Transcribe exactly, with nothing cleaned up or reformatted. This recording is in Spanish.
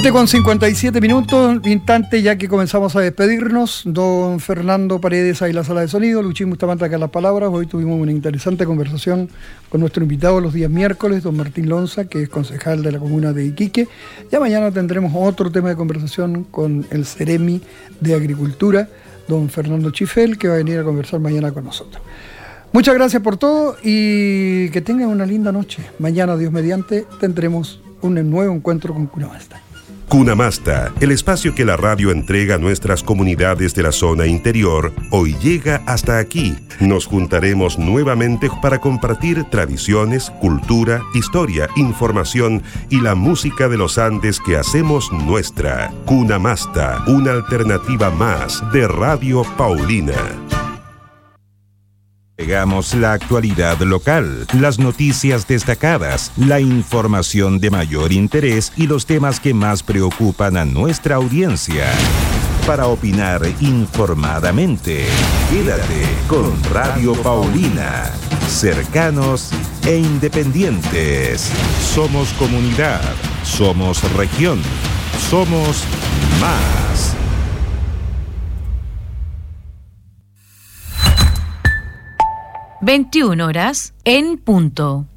veinte con cincuenta y siete minutos, instante ya que comenzamos a despedirnos. Don Fernando Paredes ahí en la sala de sonido, Luchín Bustamante acá en las palabras. Hoy tuvimos una interesante conversación con nuestro invitado los días miércoles, don Martín Lonza, que es concejal de la comuna de Iquique. Ya mañana tendremos otro tema de conversación con el Ceremi de Agricultura, don Fernando Chifel, que va a venir a conversar mañana con nosotros. Muchas gracias por todo y que tengan una linda noche. Mañana, Dios mediante, tendremos un nuevo encuentro con Cunamasta. Cunamasta, el espacio que la radio entrega a nuestras comunidades de la zona interior, hoy llega hasta aquí. Nos juntaremos nuevamente para compartir tradiciones, cultura, historia, información y la música de los Andes que hacemos nuestra. Cunamasta, una alternativa más de Radio Paulina. Llegamos la actualidad local, las noticias destacadas, la información de mayor interés y los temas que más preocupan a nuestra audiencia. Para opinar informadamente, quédate con Radio Paulina. Cercanos e independientes. Somos comunidad, somos región, somos más. veintiuna horas en punto.